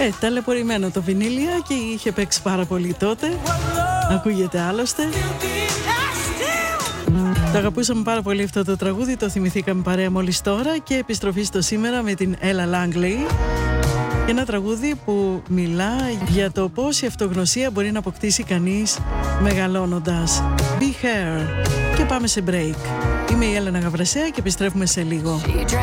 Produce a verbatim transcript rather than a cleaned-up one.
Ε, ταλαιπωρημένο το βινίλια και είχε παίξει πάρα πολύ τότε. Ακούγεται άλλωστε. Το αγαπούσαμε πάρα πολύ αυτό το τραγούδι, το θυμηθήκαμε παρέα μόλις τώρα και επιστροφή στο σήμερα με την Ella Langley. Ένα τραγούδι που μιλά για το πώς η αυτογνωσία μπορεί να αποκτήσει κανείς μεγαλώνοντας. Be Her. Και πάμε σε break. Είμαι η Έλενα Γαβρασέα και επιστρέφουμε σε λίγο.